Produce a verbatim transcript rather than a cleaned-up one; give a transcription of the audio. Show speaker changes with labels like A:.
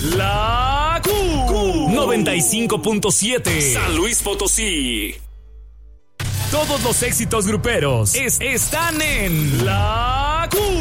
A: La Q noventa y cinco punto siete San Luis Potosí. Todos los éxitos gruperos es, están en La Q.